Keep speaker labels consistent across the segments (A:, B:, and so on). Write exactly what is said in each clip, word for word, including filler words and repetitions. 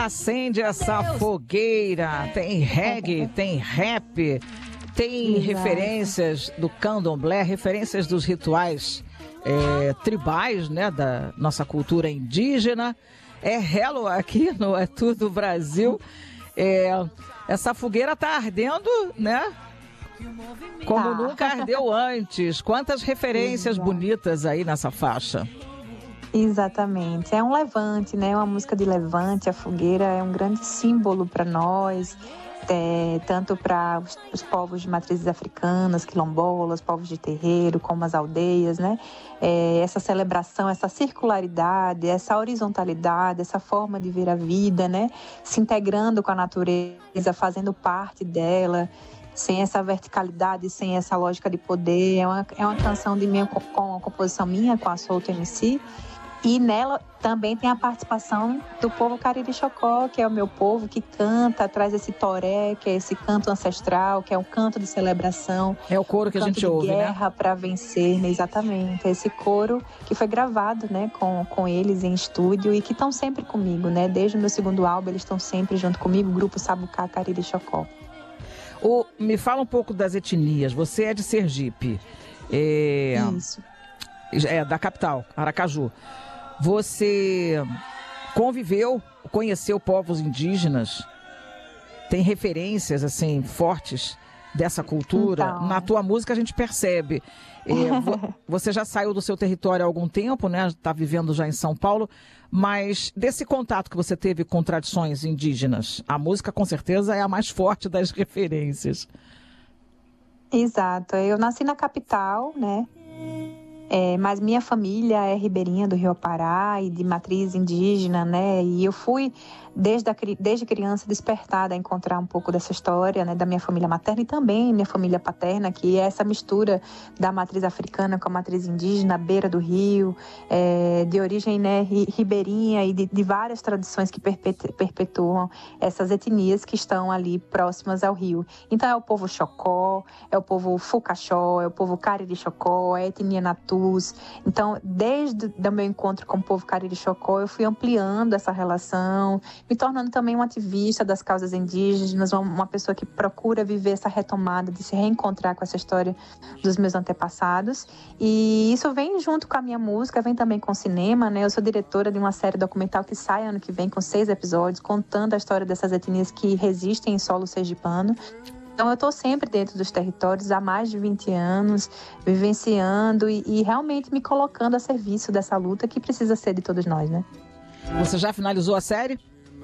A: Acende essa fogueira, tem reggae, tem rap, tem
B: Exato.
A: Referências do candomblé, referências dos rituais é, tribais, né, da nossa cultura indígena. É Hello aqui no É Tudo Brasil. É, essa fogueira tá ardendo, né? Como
B: Tá.
A: nunca ardeu antes. Quantas referências
B: Exato.
A: bonitas aí nessa faixa.
B: Exatamente, é um levante, né? Uma música de levante. A fogueira é um grande símbolo para nós, é, tanto para os, os povos de matrizes africanas, quilombolas, povos de terreiro, como as aldeias, né? É, essa celebração, essa circularidade, essa horizontalidade, essa forma de ver a vida, né? Se integrando com a natureza, fazendo parte dela, sem essa verticalidade, sem essa lógica de poder. É uma, é uma canção de minha, com a composição minha, com a Solto M C. E nela também tem a participação do povo Cariri-Chocó, que é o meu povo que canta, traz esse toré, que é esse canto ancestral, que é um canto de celebração.
A: É o coro que a gente ouve, né?
B: Guerra para vencer, né? Exatamente. Esse coro que foi gravado, né, com, com eles em estúdio e que estão sempre comigo, né? Desde o meu segundo álbum, eles estão sempre junto comigo, o grupo Sabucá Cariri-Chocó.
A: O, me fala um pouco das etnias. Você é de Sergipe. É,
B: Isso.
A: É da capital, Aracaju. Você conviveu, conheceu povos indígenas? Tem referências, assim, fortes dessa cultura?
B: Então...
A: Na tua música a gente percebe. É, vo, você já saiu do seu território há algum tempo, né? Está vivendo já em São Paulo. Mas desse contato que você teve com tradições indígenas, a música com certeza é a mais forte das referências.
B: Exato. Eu nasci na capital, né? É, mas minha família é ribeirinha do Rio Pará e de matriz indígena, né? E eu fui, desde, a, desde criança, despertada a encontrar um pouco dessa história, né? Da minha família materna e também minha família paterna, que é essa mistura da matriz africana com a matriz indígena, à beira do rio, é, de origem, né, ribeirinha e de, de várias tradições que perpetu, perpetuam essas etnias que estão ali próximas ao rio. Então é o povo Chocó, é o povo Fucaxó, é o povo Cariri-Chocó, é a etnia Natu. Então, desde o meu encontro com o povo Cariri-Chocó, eu fui ampliando essa relação, me tornando também uma ativista das causas indígenas, uma pessoa que procura viver essa retomada, de se reencontrar com essa história dos meus antepassados. E isso vem junto com a minha música, vem também com o cinema, né? Eu sou diretora de uma série documental que sai ano que vem, com seis episódios, contando a história dessas etnias que resistem em solo sergipano. Então, eu estou sempre dentro dos territórios há mais de vinte anos, vivenciando e, e realmente me colocando a serviço dessa luta que precisa ser de todos nós, né?
A: Você já finalizou a série?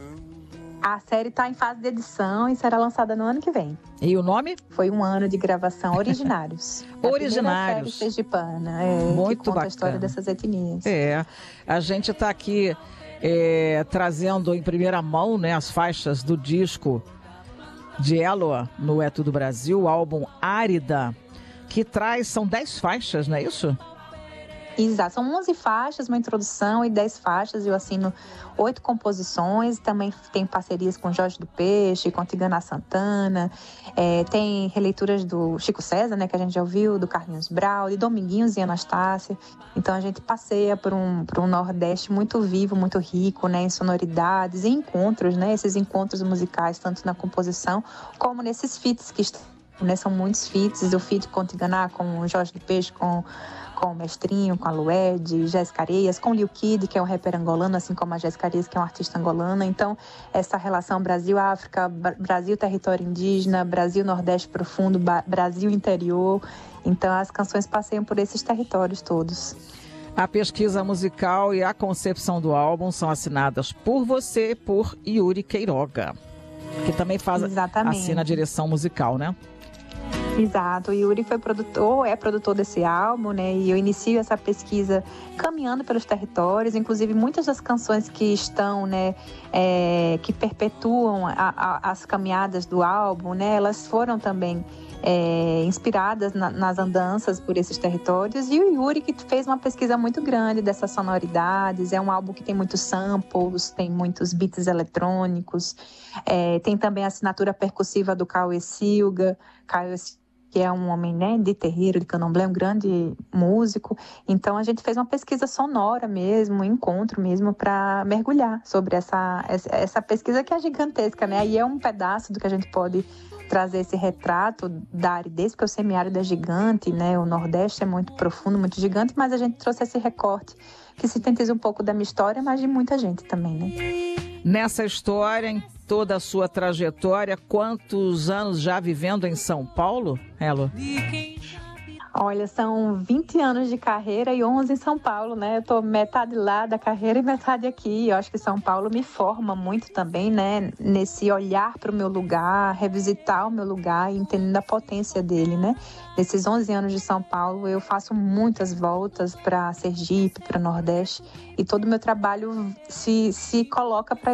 B: A série está em fase de edição e será lançada no ano que vem.
A: E o nome?
B: Foi um ano de gravação, Originários.
A: Originários.
B: A série sergipana, é,
A: muito
B: que conta
A: bacana.
B: A história dessas etnias.
A: É, a gente está aqui é, trazendo em primeira mão, né, as faixas do disco de Eloa no É Tudo Brasil, o álbum Árida, que traz, são dez faixas, não é isso?
B: Exato, são onze faixas, uma introdução e dez faixas. Eu assino oito composições, também tem parcerias com Jorge do Peixe, com Tigana Santana, é, tem releituras do Chico César, né, que a gente já ouviu, do Carlinhos Brau, de Dominguinhos e Anastácia. Então a gente passeia por um, por um Nordeste muito vivo, muito rico, né, em sonoridades e encontros, né, esses encontros musicais, tanto na composição como nesses feats que estão, né, são muitos feats, o feat com Tigana, com o Jorge do Peixe, com com o Mestrinho, com a Lued, Jéssica Areias, com o Lil Kid, que é um rapper angolano, assim como a Jéssica Areias, que é uma artista angolana. Então, essa relação Brasil-África, Brasil-território indígena, Brasil-Nordeste profundo, Brasil-interior. Então, as canções passeiam por esses territórios todos.
A: A pesquisa musical e a concepção do álbum são assinadas por você, por Yuri Queiroga, que também faz,
B: Exatamente.
A: assina a direção musical, né?
B: Exato, o Yuri foi produtor, é produtor desse álbum, né? E eu inicio essa pesquisa caminhando pelos territórios, inclusive muitas das canções que estão, né, é, que perpetuam a, a, as caminhadas do álbum, né? Elas foram também é, inspiradas na, nas andanças por esses territórios. E o Yuri, que fez uma pesquisa muito grande dessas sonoridades, é um álbum que tem muitos samples, tem muitos beats eletrônicos, é, tem também a assinatura percussiva do Cauê Silga, Cauê que é um homem, né, de terreiro, de candomblé, um grande músico. Então a gente fez uma pesquisa sonora mesmo, um encontro mesmo, para mergulhar sobre essa, essa pesquisa que é gigantesca, né? Aí é um pedaço do que a gente pode trazer esse retrato da aridez, porque o semiárido é gigante, né? O Nordeste é muito profundo, muito gigante, mas a gente trouxe esse recorte que sintetiza um pouco da minha história, mas de muita gente também, né?
A: Nessa história, em toda a sua trajetória, quantos anos já vivendo em São Paulo, Helo?
B: Olha, são vinte anos de carreira e onze em São Paulo, né? Eu tô metade lá da carreira e metade aqui. Eu acho que São Paulo me forma muito também, né? Nesse olhar para o meu lugar, revisitar o meu lugar e entendendo a potência dele, né? Nesses onze anos de São Paulo, eu faço muitas voltas para Sergipe, para Nordeste, e todo o meu trabalho se, se coloca para